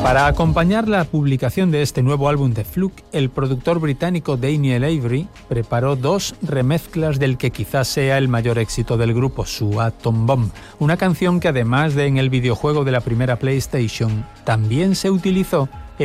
Para acompañar la publicación de este nuevo álbum de Fluke, el productor británico Daniel Avery preparó 2 remezclas del que quizás sea el mayor éxito del grupo, su Atom Bomb, una canción que además de en el videojuego de la primera PlayStation, también se utilizó